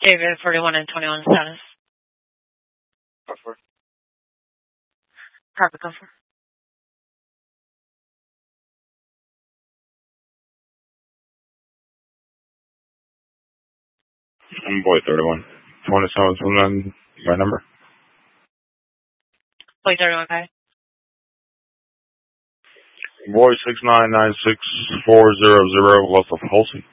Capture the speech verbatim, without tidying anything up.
David, forty-one and twenty-one status. Cover. Copy, cover. Boy thirty-one. twenty-seven, twenty-nine, my number. Boy thirty-one, okay. Boy six nine nine six four zero zero, loss of Halsey.